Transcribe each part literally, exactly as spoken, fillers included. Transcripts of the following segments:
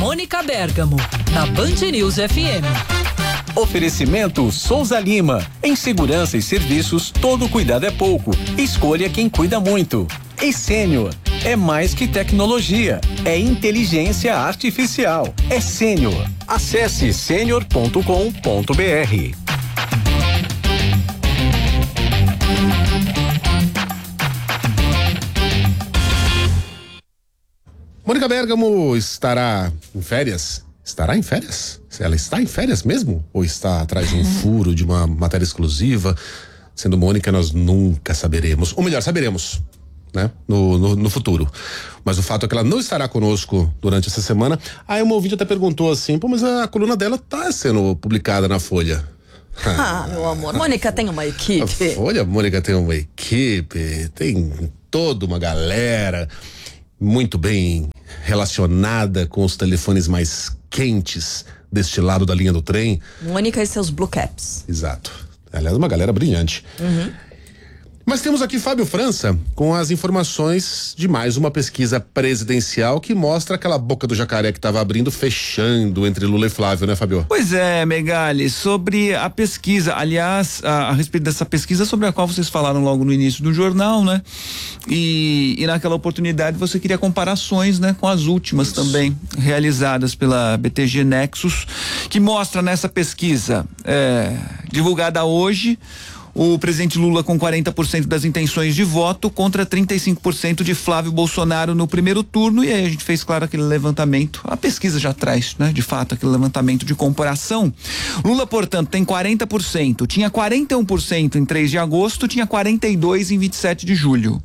Mônica Bergamo, na Band News F M. Oferecimento Souza Lima. Em segurança e serviços, todo cuidado é pouco. Escolha quem cuida muito. E Sênior. É mais que tecnologia. É inteligência artificial. É Sênior. Acesse sênior ponto com ponto br. Mônica Bergamo estará em férias? Estará em férias? Ela está em férias mesmo? Ou está atrás de um furo, de uma matéria exclusiva? Sendo Mônica, nós nunca saberemos. Ou melhor, saberemos, né? No, no, no futuro. Mas o fato é que ela não estará conosco durante essa semana. Aí uma ouvinte até perguntou assim, pô, mas a coluna dela tá sendo publicada na Folha. Ah, meu amor, Mônica tem uma equipe. A Folha, Mônica tem uma equipe, tem toda uma galera muito bem relacionada com os telefones mais quentes deste lado da linha do trem. Mônica e seus blue caps. Exato. Aliás, uma galera brilhante. Uhum. Mas temos aqui Fábio França com as informações de mais uma pesquisa presidencial que mostra aquela boca do jacaré que estava abrindo, fechando entre Lula e Flávio, né, Fábio? Pois é, Megali, sobre a pesquisa, aliás, a, a respeito dessa pesquisa sobre a qual vocês falaram logo no início do jornal, né? E, e naquela oportunidade você queria comparações, né, com as últimas Isso. também realizadas pela B T G Nexus, que mostra nessa pesquisa é, divulgada hoje, o presidente Lula com quarenta por cento das intenções de voto contra trinta e cinco por cento de Flávio Bolsonaro no primeiro turno, e aí a gente fez, claro, aquele levantamento, a pesquisa já traz, né, de fato, aquele levantamento de comparação. Lula, portanto, tem quarenta por cento, tinha quarenta e um por cento em três de agosto, tinha quarenta e dois por cento em vinte e sete de julho.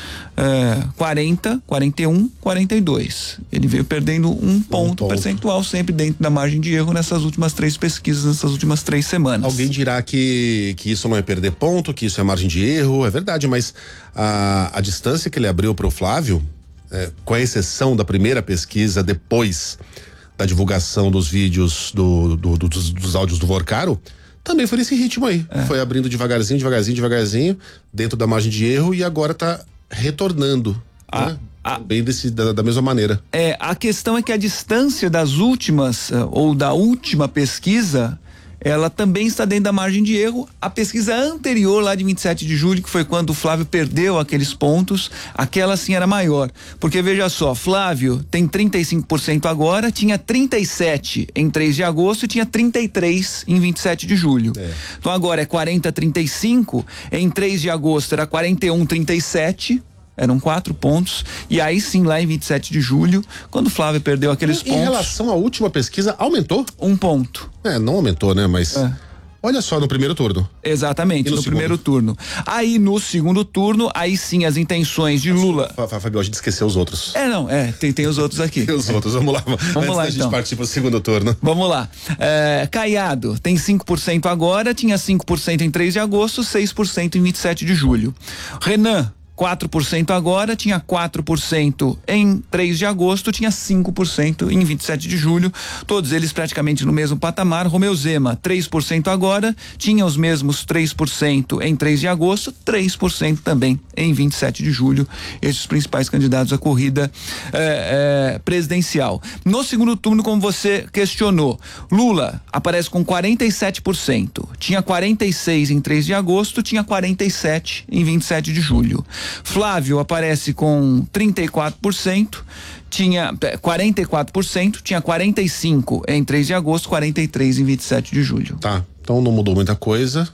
É, quarenta, quarenta e um, quarenta e dois. Ele veio perdendo um, um ponto, ponto percentual, sempre dentro da margem de erro nessas últimas três pesquisas, nessas últimas três semanas. Alguém dirá que, que isso não é perder ponto, que isso é margem de erro, é verdade, mas a, a distância que ele abriu para o Flávio, é, com a exceção da primeira pesquisa depois da divulgação dos vídeos do, do, do, dos, dos áudios do Vorcaro, também foi nesse ritmo aí. É. Foi abrindo devagarzinho, devagarzinho, devagarzinho, dentro da margem de erro, e agora tá retornando, a, né? a, bem desse, da, da mesma maneira. É, a questão é que a distância das últimas, ou da última pesquisa, ela também está dentro da margem de erro. A pesquisa anterior, lá de vinte e sete de julho, que foi quando o Flávio perdeu aqueles pontos, aquela sim era maior. Porque veja só, Flávio tem trinta e cinco por cento agora, tinha trinta e sete em três de agosto e tinha trinta e três em vinte e sete de julho. É. Então agora é quarenta a trinta e cinco, em três de agosto era quarenta e um a trinta e sete. Eram quatro pontos, e aí sim, lá em vinte e sete de julho, quando o Flávio perdeu aqueles em, pontos. Em relação à última pesquisa, aumentou? Um ponto. É, não aumentou, né? Mas. É. Olha só, no primeiro turno. Exatamente, no, no primeiro turno. Aí no segundo turno, aí sim as intenções de Lula. Fábio, a gente esqueceu os outros. É, não, é, tem, tem os outros aqui. Tem os outros, vamos lá. Vamos Antes lá, da então. gente partir pro segundo turno. Vamos lá. É, Caiado tem cinco por cento agora, tinha cinco por cento em três de agosto, seis por cento em vinte e sete de julho. Renan, quatro por cento agora, tinha quatro por cento em três de agosto, tinha cinco por cento em vinte e sete de julho, todos eles praticamente no mesmo patamar. Romeu Zema, três por cento agora, tinha os mesmos três por cento em três de agosto, três por cento também em vinte e sete de julho, esses os principais candidatos à corrida é, é, presidencial. No segundo turno, como você questionou, Lula aparece com quarenta e sete por cento, tinha quarenta e seis em três de agosto, tinha quarenta e sete em vinte e sete de julho. Flávio aparece com trinta e quatro por cento, tinha quarenta e quatro por cento, tinha quarenta e cinco em três de agosto, quarenta e três em vinte e sete de julho. Tá, então não mudou muita coisa,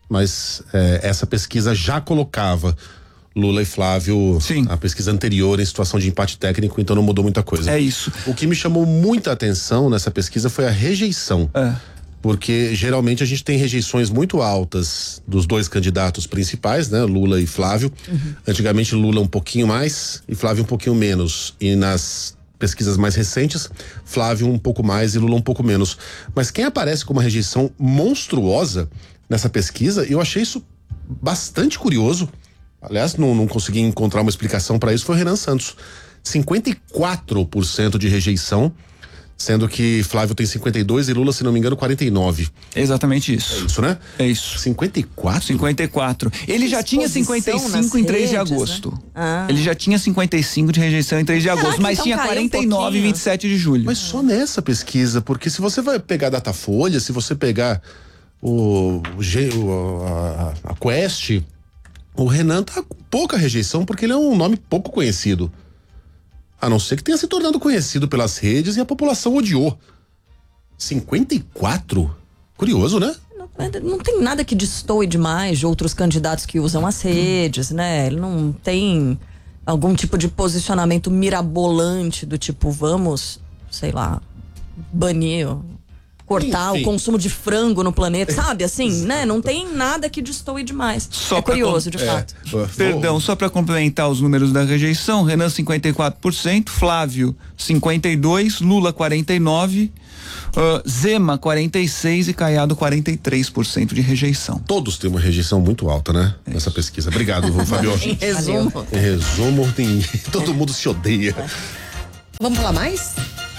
mas é, essa pesquisa já colocava Lula e Flávio, Sim. a pesquisa anterior, em situação de empate técnico, então não mudou muita coisa. É isso. O que me chamou muita atenção nessa pesquisa foi a rejeição. É. Porque geralmente a gente tem rejeições muito altas dos dois candidatos principais, né? Lula e Flávio. Uhum. Antigamente Lula um pouquinho mais e Flávio um pouquinho menos. E nas pesquisas mais recentes, Flávio um pouco mais e Lula um pouco menos. Mas quem aparece com uma rejeição monstruosa nessa pesquisa, eu achei isso bastante curioso. Aliás, não, não consegui encontrar uma explicação para isso, foi o Renan Santos. cinquenta e quatro por cento de rejeição, Sendo que Flávio tem cinquenta e dois e Lula, se não me engano, quarenta e nove. Exatamente isso. É isso, né? É isso. cinquenta e quatro? cinquenta e quatro. Ele já tinha cinquenta e cinco em três de agosto. Né? Ah. Ele já tinha cinquenta e cinco de rejeição em três de Caraca, agosto, mas então tinha caiu quarenta e nove um em vinte e sete de julho. Mas só nessa pesquisa, porque se você vai pegar a Datafolha, se você pegar o, o, G- o a, a Quest, o Renan tá com pouca rejeição porque ele é um nome pouco conhecido. A não ser que tenha se tornado conhecido pelas redes e a população odiou. cinquenta e quatro? Curioso, né? Não, não tem nada que destoe demais de outros candidatos que usam as redes, né? Ele não tem algum tipo de posicionamento mirabolante do tipo, vamos, sei lá, banir, cortar Enfim. o consumo de frango no planeta, sabe? Assim, né? Não tem nada que destoe demais. Só é pra curioso, con- de é. fato. Perdão, só para complementar os números da rejeição, Renan cinquenta e quatro por cento, Flávio cinquenta e dois por cento, Lula quarenta e nove por cento, uh, Zema quarenta e seis por cento e Caiado quarenta e três por cento de rejeição. Todos têm uma rejeição muito alta, né? Nessa pesquisa. Obrigado, Fabio. Em resumo. Em resumo, tem... todo mundo se odeia. Vamos falar mais?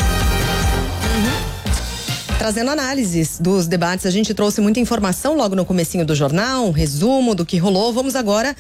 Trazendo análises dos debates, a gente trouxe muita informação logo no comecinho do jornal, um resumo do que rolou. Vamos agora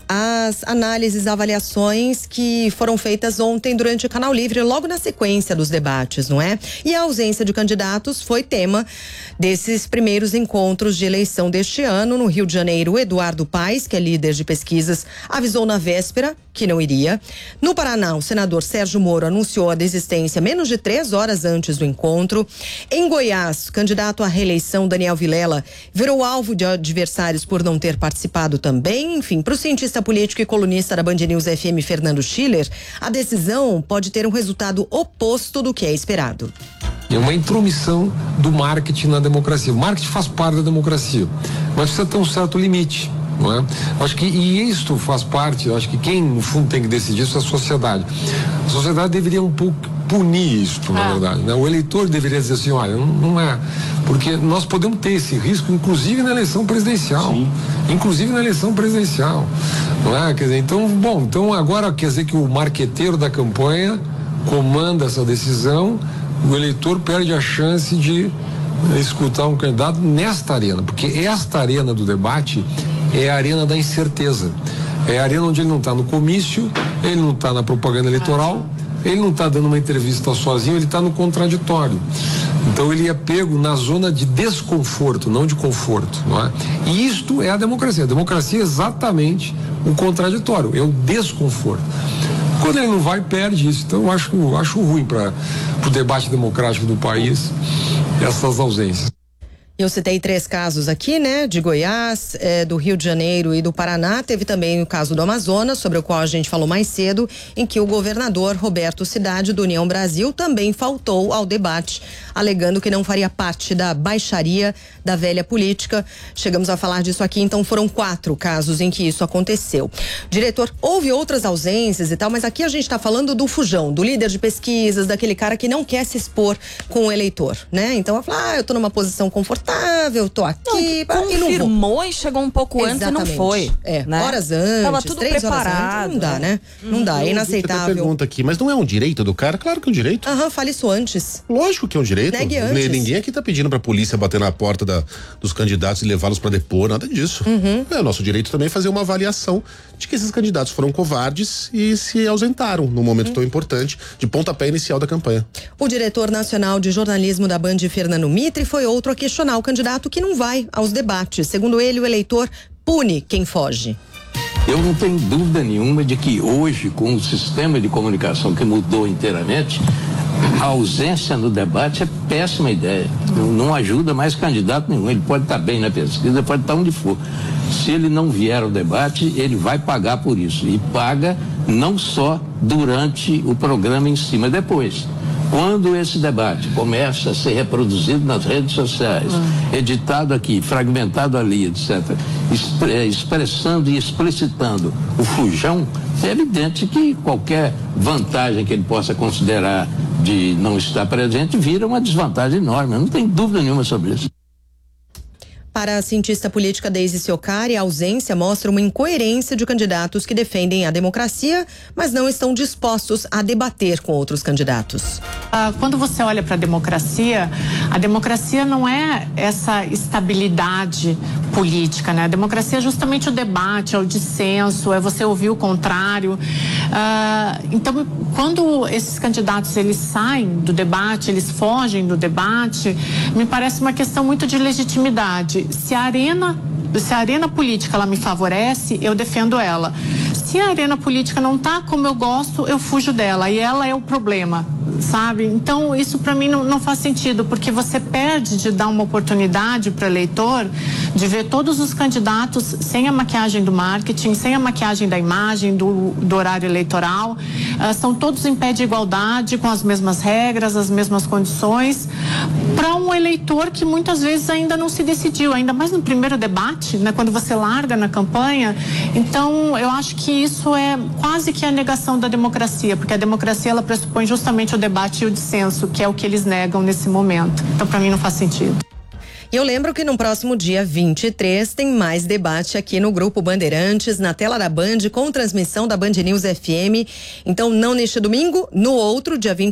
às análises, avaliações que foram feitas ontem durante o Canal Livre, logo na sequência dos debates, não é? E a ausência de candidatos foi tema desses primeiros encontros de eleição deste ano. No Rio de Janeiro, Eduardo Paes, que é líder de pesquisas, avisou na véspera que não iria. No Paraná, o senador Sérgio Moro anunciou a desistência menos de três horas antes do encontro. Em Goiás, o candidato à reeleição Daniel Vilela virou alvo de adversários por não ter participado também. Enfim, para o cientista político e colunista da Band News F M, Fernando Schiller, a decisão pode ter um resultado oposto do que é esperado. É uma intromissão do marketing na democracia. O marketing faz parte da democracia, mas precisa ter um certo limite. Não é? Acho que, e isto faz parte, acho que quem no fundo tem que decidir isso é a sociedade. A sociedade deveria um pouco punir isso, na verdade, né? O eleitor deveria dizer assim, olha, não, não é, porque nós podemos ter esse risco, inclusive na eleição presidencial, Sim. inclusive na eleição presidencial, não é? Quer dizer, então, bom, então agora quer dizer que o marqueteiro da campanha comanda essa decisão, o eleitor perde a chance de escutar um candidato nesta arena, porque esta arena do debate é a arena da incerteza, é a arena onde ele não está no comício, ele não está na propaganda eleitoral, ele não está dando uma entrevista sozinho, ele está no contraditório. Então ele é pego na zona de desconforto, não de conforto, não é? E isto é a democracia. A democracia é exatamente o contraditório, é o desconforto. Quando ele não vai, perde isso. Então eu acho, eu acho ruim para o debate democrático do país essas ausências. Eu citei três casos aqui, né? De Goiás, eh, do Rio de Janeiro e do Paraná. Teve também o caso do Amazonas, sobre o qual a gente falou mais cedo, em que o governador Roberto Cidade, do União Brasil, também faltou ao debate, alegando que não faria parte da baixaria da velha política. Chegamos a falar disso aqui, então foram quatro casos em que isso aconteceu. Diretor, houve outras ausências e tal, mas aqui a gente está falando do fujão, do líder de pesquisas, daquele cara que não quer se expor com o eleitor, né? Então, eu falo, ah, eu tô numa posição confortável, eu tô aqui, não, e não confirmou vou. E chegou um pouco antes Exatamente. e não foi. É, né? horas antes, Tava tudo três preparado. horas antes, não dá, né? Não dá, é inaceitável. Até pergunta aqui, mas não é um direito do cara? Claro que é um direito. Aham, fale isso antes. Lógico que é um direito. Negue antes. Ninguém aqui tá pedindo pra polícia bater na porta da, dos candidatos e levá-los pra depor, nada disso. Uhum. É nosso direito também fazer uma avaliação de que esses candidatos foram covardes e se ausentaram num momento uhum. tão importante de pontapé inicial da campanha. O diretor nacional de jornalismo da Band, Fernando Mitre, foi outro a questionar o candidato que não vai aos debates. Segundo ele, o eleitor pune quem foge. Eu não tenho dúvida nenhuma de que hoje, com o sistema de comunicação que mudou inteiramente, a ausência no debate é péssima ideia. Não, não ajuda mais candidato nenhum. Ele pode estar bem na pesquisa, pode estar onde for. Se ele não vier ao debate, ele vai pagar por isso. E paga não só durante o programa em si, mas depois. Quando esse debate começa a ser reproduzido nas redes sociais, ah. editado aqui, fragmentado ali, etcétera, expressando e explicitando o fujão, é evidente que qualquer vantagem que ele possa considerar de não estar presente vira uma desvantagem enorme. Eu não tenho dúvida nenhuma sobre isso. Para a cientista política Deise Ciocari, a ausência mostra uma incoerência de candidatos que defendem a democracia, mas não estão dispostos a debater com outros candidatos. Ah, quando você olha para a democracia, a democracia não é essa estabilidade política, né? A democracia é justamente o debate, é o dissenso, é você ouvir o contrário. Ah, então, quando esses candidatos eles saem do debate, eles fogem do debate, me parece uma questão muito de legitimidade. Se a arena Se a arena política ela me favorece, eu defendo ela. Se a arena política não tá como eu gosto, eu fujo dela. E ela é o problema, sabe? Então, isso para mim não, não faz sentido, porque você perde de dar uma oportunidade para o eleitor de ver todos os candidatos sem a maquiagem do marketing, sem a maquiagem da imagem, do, do horário eleitoral. Uh, são todos em pé de igualdade, com as mesmas regras, as mesmas condições, para um eleitor que muitas vezes ainda não se decidiu, ainda mais no primeiro debate, né, quando você larga na campanha. Então, eu acho que isso é quase que a negação da democracia, porque a democracia ela pressupõe justamente o debate e o dissenso, que é o que eles negam nesse momento. Então, para mim, não faz sentido. E eu lembro que no próximo dia vinte e três tem mais debate aqui no Grupo Bandeirantes, na tela da Band, com transmissão da Band News F M. Então, não neste domingo, no outro, dia vinte